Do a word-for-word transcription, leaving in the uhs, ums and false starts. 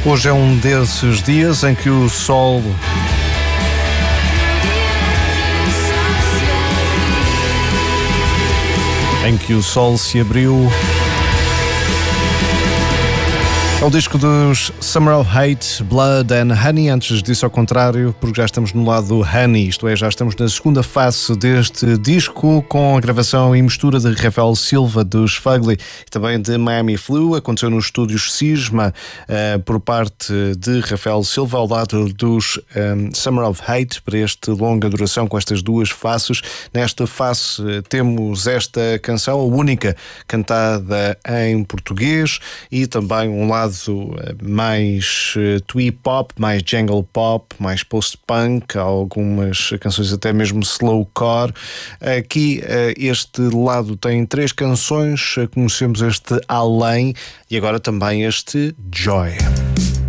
Hoje é um desses dias em que o sol em que o sol se abriu. É o disco dos Summer of Hate, Blood and Honey. Antes disso, ao contrário, porque já estamos no lado Honey, isto é, já estamos na segunda face deste disco, com a gravação e mistura de Rafael Silva dos Fugly e também de Miami Flu. Aconteceu nos estúdios Cisma uh, por parte de Rafael Silva, ao lado dos um, Summer of Hate, para este longa duração com estas duas faces. Nesta face uh, temos esta canção, a única cantada em português, e também um lado mais uh, twee pop, mais jungle pop, mais post-punk, algumas canções até mesmo slowcore. Aqui uh, este lado tem três canções, uh, conhecemos este Além e agora também este Joy.